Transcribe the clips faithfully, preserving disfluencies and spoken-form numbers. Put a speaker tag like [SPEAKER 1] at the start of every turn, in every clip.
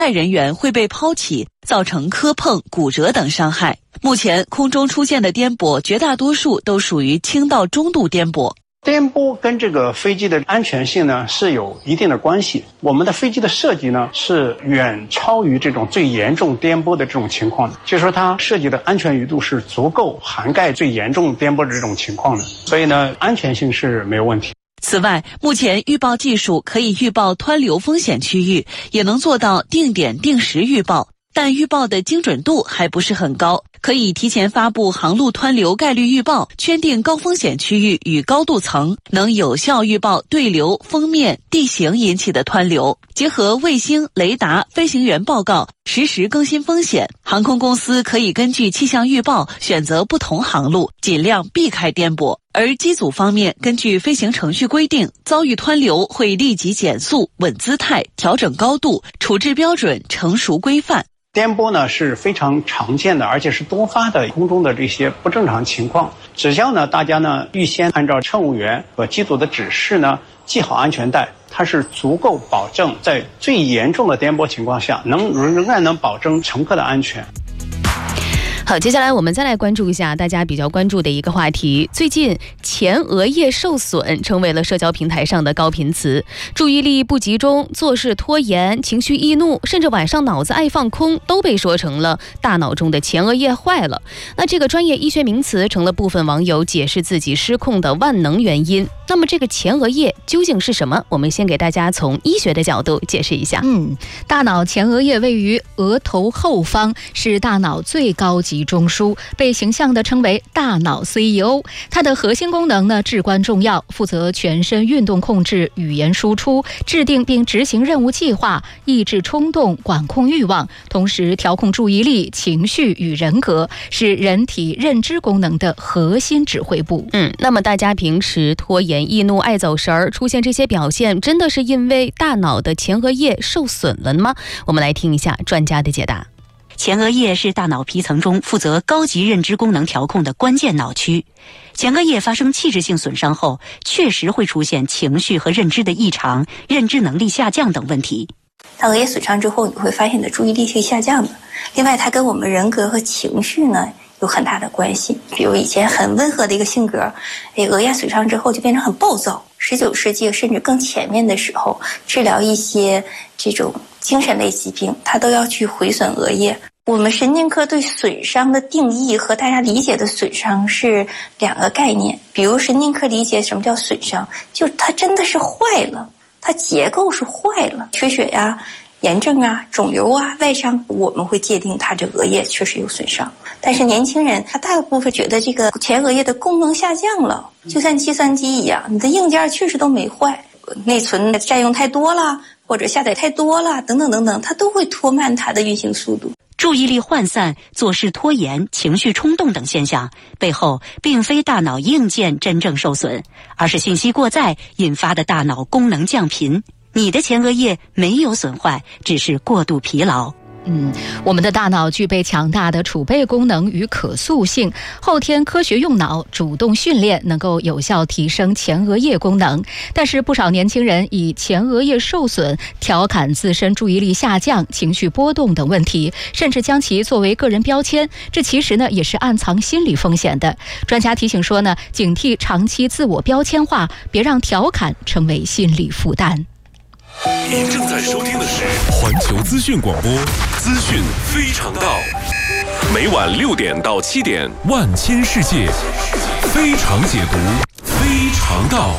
[SPEAKER 1] 载人员会被抛起，造成磕碰、骨折等伤害。目前空中出现的颠簸绝大多数都属于轻到中度颠簸。
[SPEAKER 2] 颠簸跟这个飞机的安全性呢是有一定的关系。我们的飞机的设计呢是远超于这种最严重颠簸的这种情况的，就是说它设计的安全余度是足够涵盖最严重颠簸的这种情况的，所以呢安全性是没有问题。
[SPEAKER 1] 此外，目前预报技术可以预报湍流风险区域，也能做到定点定时预报，但预报的精准度还不是很高。可以提前发布航路湍流概率预报，圈定高风险区域与高度层，能有效预报对流、风面、地形引起的湍流。结合卫星、雷达、飞行员报告，实时更新风险。航空公司可以根据气象预报选择不同航路，尽量避开颠簸。而机组方面，根据飞行程序规定，遭遇湍流会立即减速、稳姿态、调整高度，处置标准成熟规范。
[SPEAKER 2] 颠簸呢是非常常见的，而且是多发的空中的这些不正常情况。只要呢大家呢预先按照乘务员和机组的指示呢系好安全带，它是足够保证在最严重的颠簸情况下，能仍然能保证乘客的安全。
[SPEAKER 3] 好，接下来我们再来关注一下大家比较关注的一个话题。最近前额叶受损成为了社交平台上的高频词，注意力不集中、做事拖延、情绪易怒，甚至晚上脑子爱放空，都被说成了大脑中的前额叶坏了。那这个专业医学名词成了部分网友解释自己失控的万能原因。那么这个前额叶究竟是什么？我们先给大家从医学的角度解释一下。
[SPEAKER 4] 嗯，大脑前额叶位于额头后方，是大脑最高级中枢，被形象地称为大脑 C E O。 它的核心功能呢至关重要，负责全身运动控制、语言输出、制定并执行任务计划、抑制冲动、管控欲望，同时调控注意力、情绪与人格，是人体认知功能的核心指挥部。
[SPEAKER 3] 嗯，那么大家平时拖延、易怒、爱走神儿，出现这些表现，真的是因为大脑的前额叶受损了吗？我们来听一下专家的解答。
[SPEAKER 5] 前额叶是大脑皮层中负责高级认知功能调控的关键脑区。前额叶发生器质性损伤后，确实会出现情绪和认知的异常、认知能力下降等问题。
[SPEAKER 6] 当额叶损伤之后，你会发现你的注意力是下降的。另外，它跟我们人格和情绪呢有很大的关系。比如以前很温和的一个性格，哎，额叶损伤之后就变成很暴躁。十九世纪甚至更前面的时候，治疗一些这种精神类疾病，它都要去毁损额叶。我们神经科对损伤的定义和大家理解的损伤是两个概念。比如神经科理解什么叫损伤，就它真的是坏了，它结构是坏了，缺血呀、炎症啊、肿瘤啊、外伤，我们会界定它这额叶确实有损伤。但是年轻人他大部分觉得这个前额叶的功能下降了，就像计算机一样，你的硬件确实都没坏，内存占用太多了，或者下载太多了，等等等等，它都会拖慢它的运行速度。
[SPEAKER 5] 注意力涣散、做事拖延、情绪冲动等现象背后，并非大脑硬件真正受损，而是信息过载引发的大脑功能降频。你的前额叶没有损坏，只是过度疲劳。
[SPEAKER 4] 嗯，我们的大脑具备强大的储备功能与可塑性，后天科学用脑、主动训练能够有效提升前额叶功能。但是不少年轻人以前额叶受损调侃自身注意力下降、情绪波动等问题，甚至将其作为个人标签，这其实呢也是暗藏心理风险的。专家提醒说呢，警惕长期自我标签化，别让调侃成为心理负担。
[SPEAKER 7] 您正在收听的是环球资讯广播，资讯非常道，每晚六点到七点，万千世界非常解读，非常道。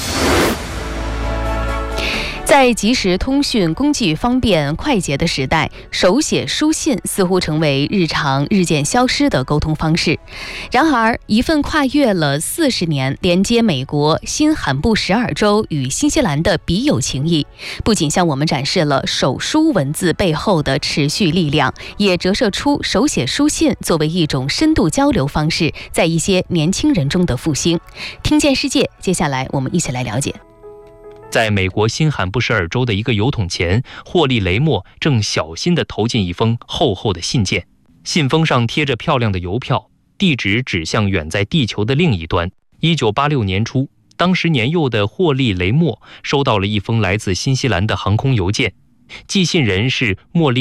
[SPEAKER 3] 在即时通讯工具方便快捷的时代，手写书信似乎成为日常日渐消失的沟通方式。然而，一份跨越了四十年、连接美国新罕布什尔州与新西兰的笔友情谊，不仅向我们展示了手书文字背后的持续力量，也折射出手写书信作为一种深度交流方式在一些年轻人中的复兴。听见世界，接下来我们一起来了解。
[SPEAKER 8] 在美国新罕布什尔州的一个邮筒前，霍利·雷默正小心地投进一封厚厚的信件，信封上贴着漂亮的邮票，地址指向远在地球的另一端。一九八六年初，当时年幼的霍利·雷默收到了一封来自新西兰的航空邮件，寄信人是茉莉